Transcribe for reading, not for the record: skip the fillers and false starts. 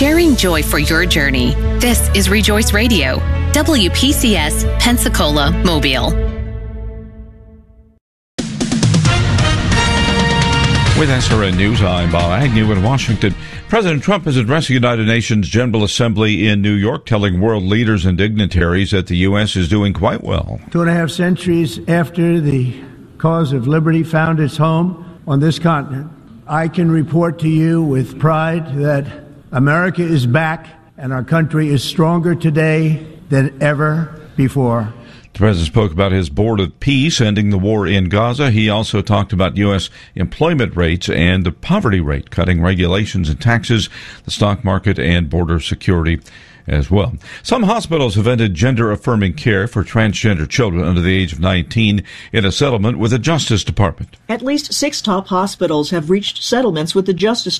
sharing joy for your journey. This is Rejoice Radio, WPCS, Pensacola, Mobile. With SRN News, I'm Bob Agnew in Washington. President Trump is addressing the United Nations General Assembly in New York, telling world leaders and dignitaries that the U.S. is doing quite well. 2.5 centuries after the cause of liberty found its home on this continent, I can report to you with pride that America is back and our country is stronger today than ever before. The president spoke about his Board of Peace ending the war in Gaza. He also talked about U.S. employment rates and the poverty rate, cutting regulations and taxes, the stock market, and border security as well. Some hospitals have ended gender-affirming care for transgender children under the age of 19 in a settlement with the Justice Department. At least 6 top hospitals have reached settlements with the Justice